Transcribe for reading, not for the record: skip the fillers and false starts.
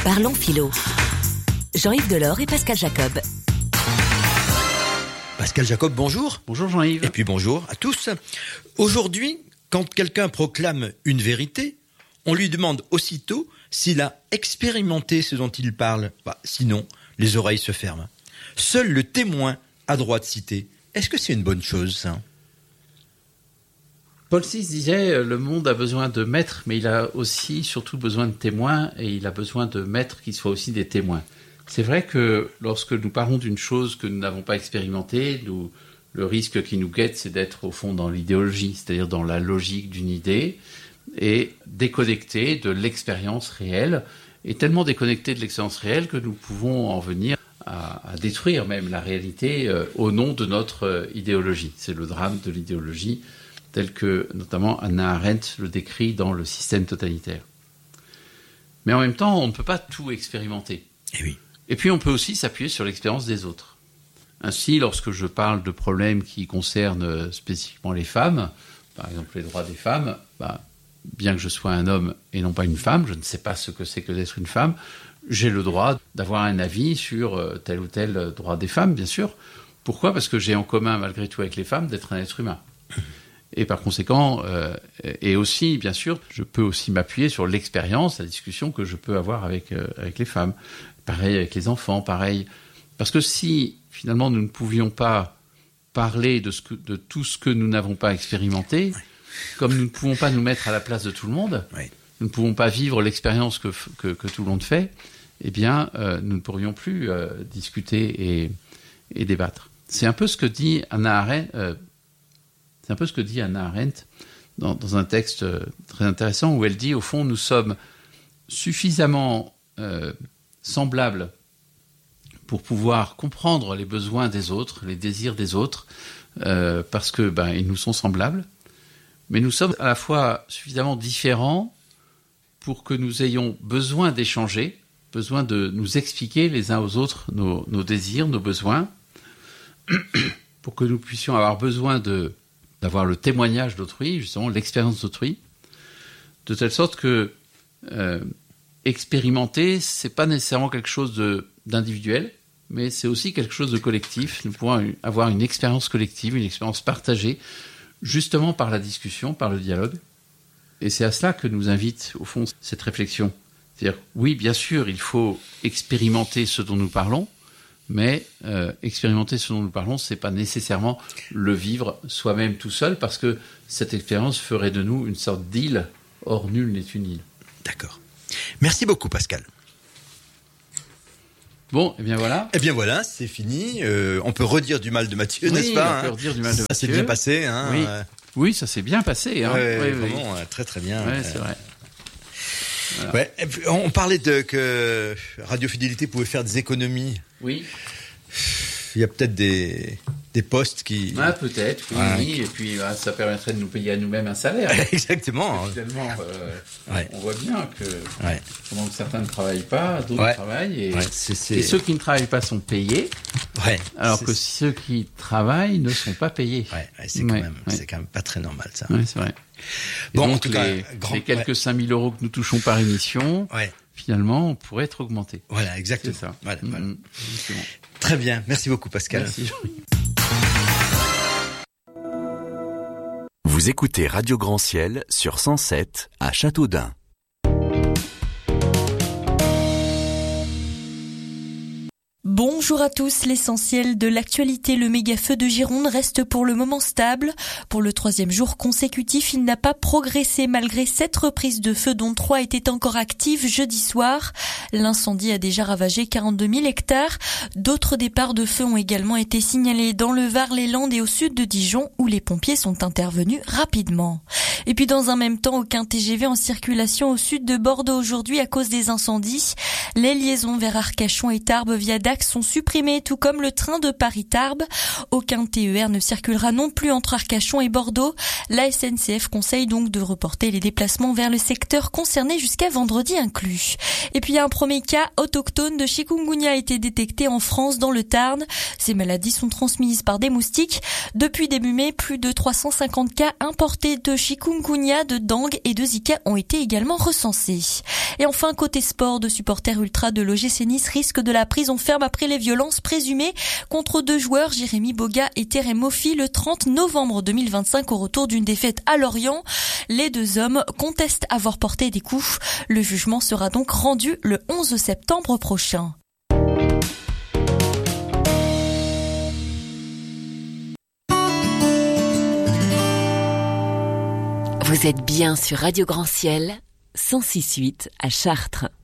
Parlons philo. Jean-Yves Delors et Pascal Jacob. Pascal Jacob, bonjour. Bonjour Jean-Yves. Et puis bonjour à tous. Aujourd'hui, quand quelqu'un proclame une vérité, on lui demande aussitôt s'il a expérimenté ce dont il parle. Sinon, les oreilles se ferment. Seul le témoin a droit de citer. Est-ce que c'est une bonne chose, ça ? Paul VI disait le monde a besoin de maîtres, mais il a aussi surtout besoin de témoins, et il a besoin de maîtres qui soient aussi des témoins. C'est vrai que lorsque nous parlons d'une chose que nous n'avons pas expérimentée, le risque qui nous guette, c'est d'être au fond dans l'idéologie, c'est-à-dire dans la logique d'une idée, et déconnecté de l'expérience réelle, et tellement déconnecté de l'expérience réelle que nous pouvons en venir à détruire même la réalité au nom de notre idéologie. C'est le drame de l'idéologie, tel que notamment Hannah Arendt le décrit dans Le système totalitaire. Mais en même temps, on ne peut pas tout expérimenter. Eh oui. Et puis on peut aussi s'appuyer sur l'expérience des autres. Ainsi, lorsque je parle de problèmes qui concernent spécifiquement les femmes, par exemple les droits des femmes, bien que je sois un homme et non pas une femme, je ne sais pas ce que c'est que d'être une femme, j'ai le droit d'avoir un avis sur tel ou tel droit des femmes, bien sûr. Pourquoi ? Parce que j'ai en commun, malgré tout, avec les femmes, d'être un être humain. Et par conséquent, et aussi, bien sûr, je peux aussi m'appuyer sur l'expérience, la discussion que je peux avoir avec les femmes. Pareil avec les enfants, pareil. Parce que si, finalement, nous ne pouvions pas parler de tout ce que nous n'avons pas expérimenté, oui. Comme nous ne pouvons pas nous mettre à la place de tout le monde, oui. Nous ne pouvons pas vivre l'expérience que tout le monde fait, eh bien, nous ne pourrions plus discuter et débattre. C'est un peu ce que dit Hannah Arendt dans un texte très intéressant où elle dit, au fond, nous sommes suffisamment semblables pour pouvoir comprendre les besoins des autres, les désirs des autres, parce que ils nous sont semblables, mais nous sommes à la fois suffisamment différents pour que nous ayons besoin d'échanger, besoin de nous expliquer les uns aux autres nos désirs, nos besoins, pour que nous puissions avoir besoin d'avoir le témoignage d'autrui, justement l'expérience d'autrui, de telle sorte que expérimenter, c'est pas nécessairement quelque chose d'individuel, mais c'est aussi quelque chose de collectif. Nous pouvons avoir une expérience collective, une expérience partagée, justement par la discussion, par le dialogue. Et c'est à cela que nous invite, au fond, cette réflexion. C'est-à-dire, oui, bien sûr, il faut expérimenter ce dont nous parlons, mais expérimenter ce dont nous parlons, c'est pas nécessairement le vivre soi-même tout seul, parce que cette expérience ferait de nous une sorte d'île. Or, nul n'est une île. D'accord. Merci beaucoup, Pascal. Bon, et bien voilà. Eh bien voilà, c'est fini. On peut redire du mal de Mathieu, oui, n'est-ce pas ? On peut redire du mal de Mathieu. Ça s'est bien passé, hein ? Oui. Oui, ça s'est bien passé. Hein. Ouais, oui, vraiment, oui. Très très bien. Ouais, c'est vrai. Voilà. Ouais. Et puis, on parlait que Radio Fidélité pouvait faire des économies. Oui. Il y a peut-être des postes qui... Peut-être, oui. Et puis ça permettrait de nous payer à nous-mêmes un salaire. Exactement. Finalement, on voit bien que pendant que certains ne travaillent pas, d'autres travaillent. Et ceux qui ne travaillent pas sont payés, alors que ceux qui travaillent ne sont pas payés. C'est quand même pas très normal, ça. Oui, c'est vrai. Bon, donc, en tout cas, les quelques 5 000 € que nous touchons par émission... finalement, on pourrait être augmenté. Voilà, exactement. C'est ça. Voilà. Très bien. Merci beaucoup, Pascal. Merci. Vous écoutez Radio Grand Ciel sur 107 à Châteaudun. Bonjour à tous, l'essentiel de l'actualité, le méga-feu de Gironde reste pour le moment stable. Pour le 3e jour consécutif, il n'a pas progressé malgré 7 reprises de feu dont 3 étaient encore actives jeudi soir. L'incendie a déjà ravagé 42 000 hectares. D'autres départs de feu ont également été signalés dans le Var, les Landes et au sud de Dijon où les pompiers sont intervenus rapidement. Et puis dans un même temps, aucun TGV en circulation au sud de Bordeaux aujourd'hui à cause des incendies. Les liaisons vers Arcachon et Tarbes via Dax sont supprimés, tout comme le train de Paris-Tarbes. Aucun TER ne circulera non plus entre Arcachon et Bordeaux. La SNCF conseille donc de reporter les déplacements vers le secteur concerné jusqu'à vendredi inclus. Et puis un premier cas autochtone de chikungunya a été détecté en France dans le Tarn. Ces maladies sont transmises par des moustiques. Depuis début mai, plus de 350 cas importés de chikungunya, de dengue et de zika ont été également recensés. Et enfin, côté sport, de supporters ultra de l'OGC Nice risquent de la prison ferme après les violences présumées contre 2 joueurs, Jérémy Boga et Terem Moffi, le 30 novembre 2025 au retour d'une défaite à Lorient. Les 2 hommes contestent avoir porté des coups. Le jugement sera donc rendu le 11 septembre prochain. Vous êtes bien sur Radio Grand Ciel, 106.8 à Chartres.